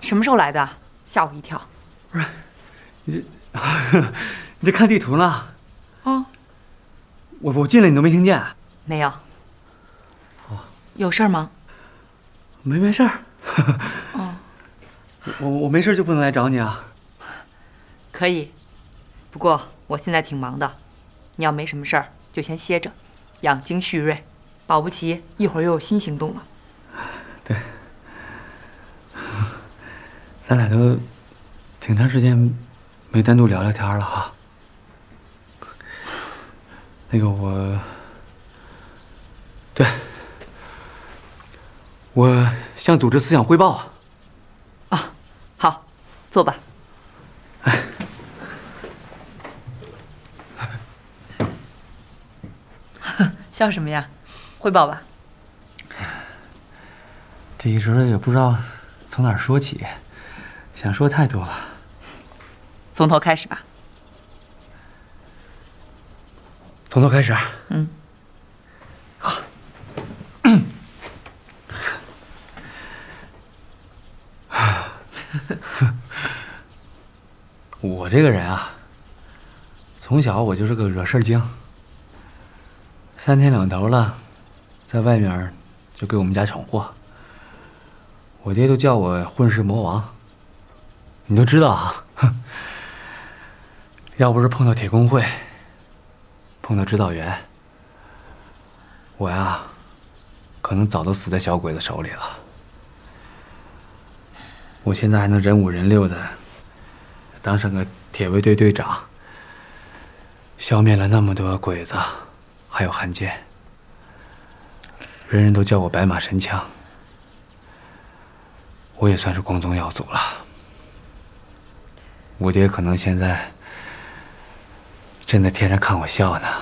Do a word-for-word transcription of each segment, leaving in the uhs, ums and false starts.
什么时候来的？吓我一跳。 不是，你这你这看地图呢？ 啊， 我我进来你都没听见？ 没有。 哦， 有事儿吗？ 没没事儿。 哦， 我我没事就不能来找你啊？ 可以，不过我现在挺忙的，你要没什么事儿就先歇着，养精蓄锐，保不齐一会儿又有新行动了。 对，咱俩都挺长时间没单独聊聊天了哈。那个我，对，我向组织思想汇报啊。 啊，好，坐吧。 哎， 笑什么呀？汇报吧。 这一时也不知道从哪儿说起，想说太多了。 从头开始吧。 从头开始。 嗯。 好。我这个人啊，从小我就是个惹事儿精。三天两头了，在外面就给我们家闯祸。我爹都叫我混世魔王。你都知道啊，要不是碰到铁工会，碰到指导员，我呀，可能早都死在小鬼子手里了。我现在还能人五人六的当上个铁卫队队长，消灭了那么多鬼子，还有汉奸，人人都叫我白马神枪。我也算是光宗耀祖了。我爹可能现在正在天上看我笑呢。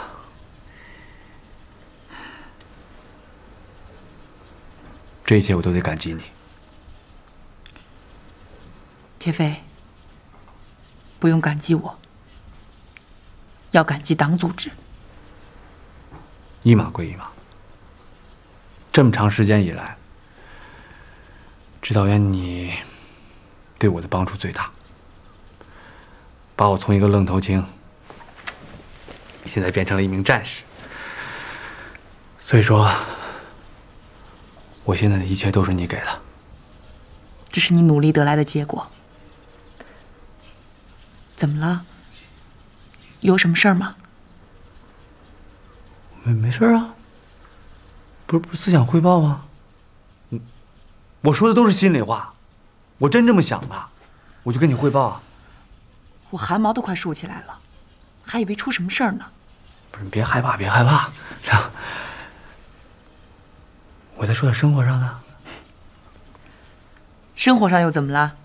这一切我都得感激你。 铁飞，不用感激我，要感激党组织。 一码归一码。这么长时间以来，指导员你对我的帮助最大，把我从一个愣头青，现在变成了一名战士。所以说，我现在的一切都是你给的。 这是你努力得来的结果。怎么了？有什么事儿吗？ 没没事啊。不是不是思想汇报吗？嗯，我说的都是心里话，我真这么想的，我就跟你汇报啊。 我汗毛都快竖起来了，还以为出什么事儿呢。 不是，你别害怕，别害怕。让我再说点生活上的。 生活上又怎么了？